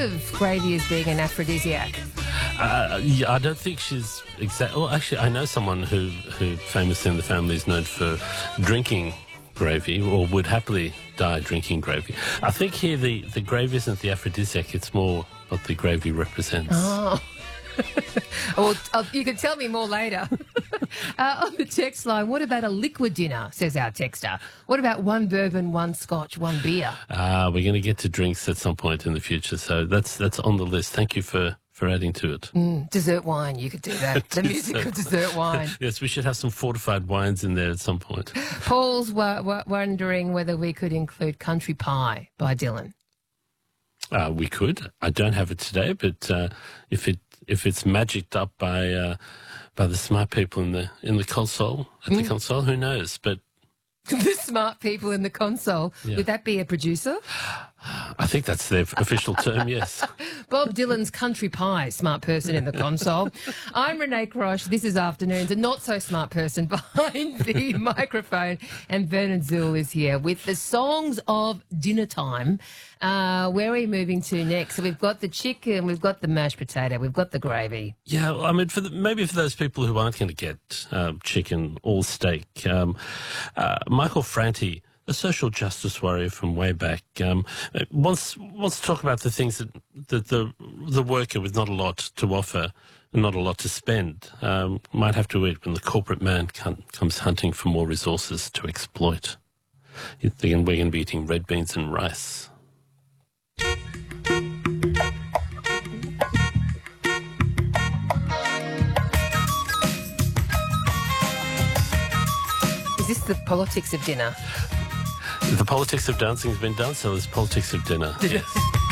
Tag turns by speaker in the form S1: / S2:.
S1: of gravy as being an aphrodisiac?
S2: Yeah, I don't think she's exact. Well, actually, I know someone who famously in the family is known for drinking gravy, or would happily die drinking gravy. I think here the gravy isn't the aphrodisiac; it's more what the gravy represents.
S1: Oh. Well, you can tell me more later. On the text line, what about a liquid dinner, says our texter? What about one bourbon, one scotch, one beer?
S2: We're going to get to drinks at some point in the future, so that's on the list. Thank you for adding to it.
S1: Dessert wine, you could do that. The music of dessert wine.
S2: Yes, we should have some fortified wines in there at some point.
S1: Paul's wondering whether we could include Country Pie by Dylan.
S2: We could. I don't have it today, but if it's magicked up by the smart people in the console at the console, who knows? But
S1: The smart people in the console.
S2: Yeah.
S1: Would that be a producer?
S2: I think that's their official term, yes.
S1: Bob Dylan's Country Pie, smart person in the console. I'm Renee Crosh. This is Afternoons, a not-so-smart person behind the microphone. And Vernon Zul is here with the songs of dinner time. Where are we moving to next? So we've got the chicken, we've got the mashed potato, we've got the gravy.
S2: Yeah, well, I mean, maybe for those people who aren't going to get chicken or steak, Michael Franti, a social justice warrior from way back, wants to talk about the things that the worker with not a lot to offer and not a lot to spend might have to eat when the corporate man comes hunting for more resources to exploit. We're going to be eating red beans and rice.
S1: Is this the politics of dinner?
S2: The politics of dancing has been done, so there's politics of dinner. Yes.